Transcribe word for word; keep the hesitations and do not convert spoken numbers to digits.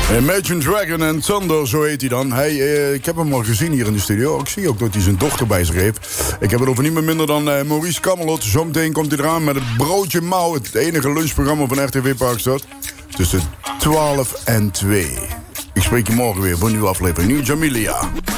Imagine Dragon en Thunder, zo heet hij dan. Hij, uh, ik heb hem al gezien hier in de studio. Ik zie ook dat hij zijn dochter bij zich heeft. Ik heb het over niemand minder dan uh, Maurice Kamerlot. Zometeen komt hij eraan met het Broodje Mouw. Het enige lunchprogramma van R T V Parkstad. Tussen twaalf en twee. Ik spreek je morgen weer voor een nieuwe aflevering. Nieuw Jamilia.